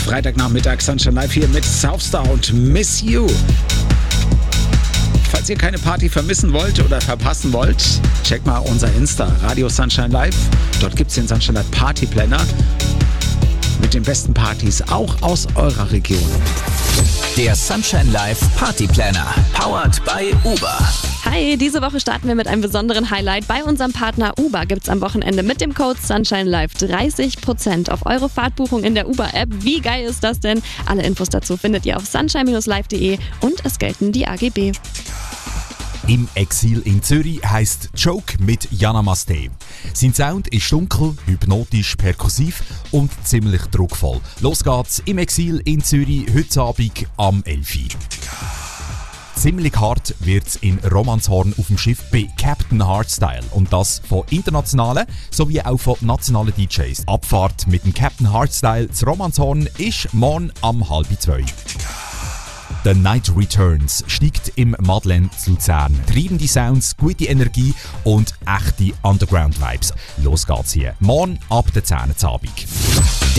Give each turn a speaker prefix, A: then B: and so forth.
A: Freitagnachmittag Sunshine Live hier mit Southstar und Miss You. Falls ihr keine Party vermissen wollt oder verpassen wollt, checkt mal unser Insta, Radio Sunshine Live. Dort gibt es den Sunshine Live Party Planner mit den besten Partys, auch aus eurer Region.
B: Der Sunshine Live Party Planner, powered by Uber.
C: Hi, diese Woche starten wir mit einem besonderen Highlight. Bei unserem Partner Uber gibt es am Wochenende mit dem Code Sunshine Live 30% auf eure Fahrtbuchung in der Uber-App. Wie geil ist das denn? Alle Infos dazu findet ihr auf sunshine-live.de und es gelten die AGB.
D: Im Exil in Zürich heisst Joke mit Jana Masté. Sein Sound ist dunkel, hypnotisch, perkussiv und ziemlich druckvoll. Los geht's im Exil in Zürich heute Abend am 11 Uhr. Ziemlich hart wird's in Romanshorn auf dem Schiff bei Captain Hardstyle. Und das von internationalen sowie auch von nationalen DJs. Abfahrt mit dem Captain Hardstyle zu Romanshorn ist morgen am 1:30. The Night Returns steigt im Madeleine zu Luzern. Treibende Sounds, gute Energie und echte Underground-Vibes. Los geht's hier. Morgen ab der 10 Uhr Abend.